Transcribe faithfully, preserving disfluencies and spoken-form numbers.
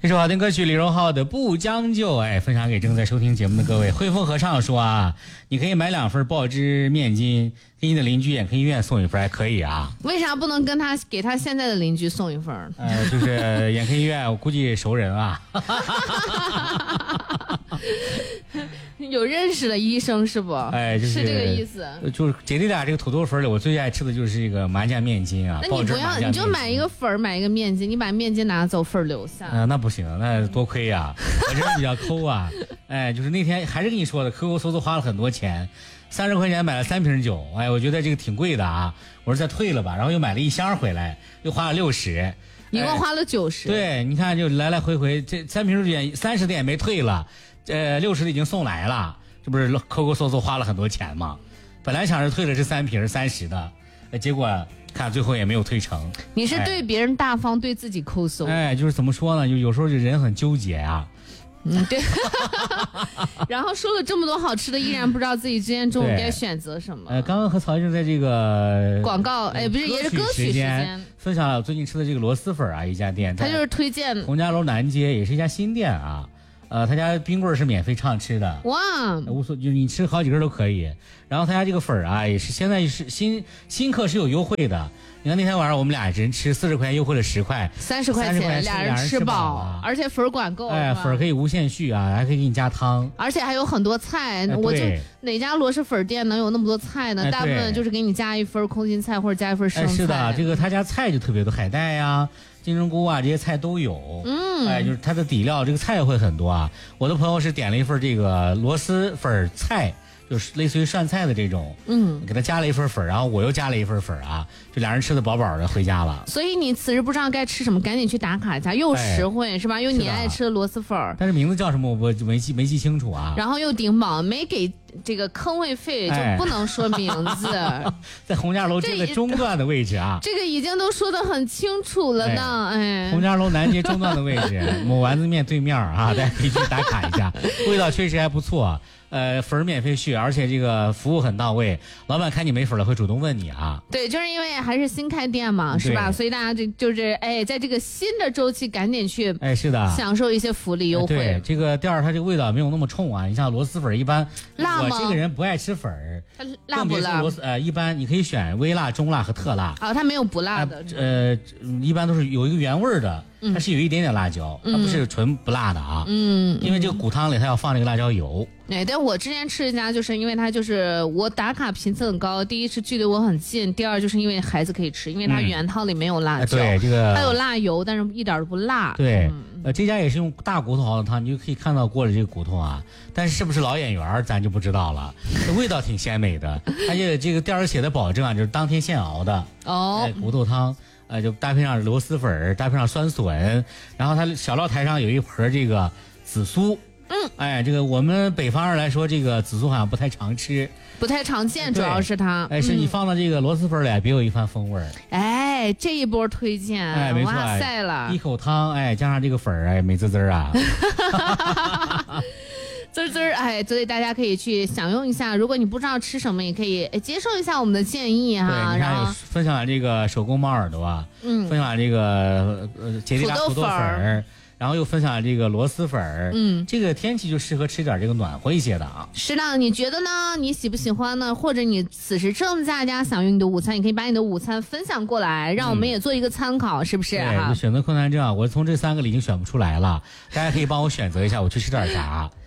这首好听歌曲李荣浩的《不将就》，哎，分享给正在收听节目的各位。汇丰合唱说啊，你可以买两份报汁面筋，给你的邻居眼科医院送一份，还可以啊。 为啥不能跟他给他现在的邻居送一份？ 呃，就是眼科医院，我估计熟人啊。 有认识的医生是不？ 哎，就是是这个意思。 就是姐弟俩这个土豆粉里，我最爱吃的就是这个麻酱面筋啊。 那你不要，你就买一个粉儿，买一个面筋，你把面筋拿走，粉儿留下。 啊、呃，那不行，那多亏呀、啊，我这人比较抠啊。哎，就是那天还是跟你说的，抠抠搜搜花了很多钱，三十块钱买了三瓶酒，哎，我觉得这个挺贵的啊。我说再退了吧，然后又买了一箱回来，又花了六十。 一共花了九十、 哎。对，你看就来来回回，这三瓶酒三十的也没退了，呃，六十的已经送来了，这不是抠抠搜搜花了很多钱吗？本来想着退了这三瓶三十的，呃，结果看最后也没有退成。 你是对别人大方，哎、对自己抠搜。 哎，就是怎么说呢？就有时候这人很纠结啊。 嗯，对。然后说了这么多好吃的，依然不知道自己今天中午该选择什么。 呃，刚刚和曹医生在这个广告，哎，不是，也是歌曲时间， 分享了我最近吃的这个螺蛳粉啊，一家店， 他就是推荐洪家楼南街，也是一家新店啊。呃，他家冰棍是免费畅吃的， 哇， 无所就是你吃好几根都可以。然后他家这个粉啊，也是现在是新新客是有优惠的。你看那天晚上我们俩人吃四十块钱优惠了十块， 三十块钱俩人吃饱，啊、而且粉管够， 哎，粉可以无限续啊，还可以给你加汤， 而且还有很多菜。 哎、 我就哪家螺蛳粉店能有那么多菜呢？ 哎、 大部分就是给你加一份空心菜或者加一份生菜。 哎、是的，这个他家菜就特别多，海带呀、金针菇啊这些菜都有。 嗯， 哎，就是它的底料这个菜会很多啊。我的朋友是点了一份这个螺蛳粉菜。就是类似于涮菜的这种， 嗯， 给他加了一份粉，然后我又加了一份粉啊，就俩人吃的饱饱的回家了。 所以你此时不知道该吃什么，赶紧去打卡一下，又实惠、哎、是吧？又你爱吃的螺蛳粉， 但是名字叫什么我没记没记清楚啊。 然后又顶饱，没给这个坑位费，就不能说名字。哎、 在洪家楼这个中段的位置啊， 这个已经都说得很清楚了呢。哎， 哎洪家楼南街中段的位置，某丸子面对面啊，大家可以去打卡一下，味道确实还不错。呃，粉免费续，而且这个服务很到位。老板看你没粉了，会主动问你啊。 对，就是因为还是新开店嘛，是吧？所以大家这就是哎，在这个新的周期，赶紧去哎，是的， 享受一些福利优惠。 哎、对，这个店儿它这个味道没有那么冲啊。你像螺蛳粉一般， 辣吗？ 我这个人不爱吃粉儿， 它辣不辣？ 螺蛳呃，一般你可以选微辣、中辣和特辣。 啊，它没有不辣的。 呃，一般都是有一个原味的。它是有一点点辣椒，嗯、它不是纯不辣的啊。 嗯， 因为这个骨汤里它要放这个辣椒油。 哎，但我之前吃一家，就是因为它就是我打卡频次很高，第一是距离我很近，第二就是因为孩子可以吃，因为它原汤里没有辣椒， 嗯呃、对这个它有辣油，但是一点都不辣。 对， 嗯、 呃，这家也是用大骨头熬的汤，你就可以看到锅里这个骨头啊，但是是不是老演员咱就不知道了，味道挺鲜美的，而且这个店儿写的保证啊，就是当天现熬的哦、 哎，骨头汤。呃，就搭配上螺蛳粉，搭配上酸笋，然后它小料台上有一盒这个紫苏。 嗯， 哎，这个我们北方人来说，这个紫苏好像不太常吃， 不太常见，主要是它。 哎，是你放到这个螺蛳粉里，别有一番风味儿。 哎，这一波推荐， 哎，没错， 哇塞了， 一口汤，哎，加上这个粉儿，哎，美滋滋啊。 滋滋儿，哎，所以大家可以去享用一下。如果你不知道吃什么，也可以接受一下我们的建议哈。 对，你看有分享了这个手工猫耳朵啊， 嗯， 分享了这个呃姐弟俩土豆粉儿，然后又分享了这个螺蛳粉儿， 嗯， 这个天气就适合吃点这个暖和一些的啊。 是的，你觉得呢？你喜不喜欢呢？或者你此时正在家享用你的午餐，你可以把你的午餐分享过来，让我们也做一个参考，嗯、是不是、啊？ 对，就选择困难症，我从这三个里已经选不出来了，大家可以帮我选择一下，我去吃点啥。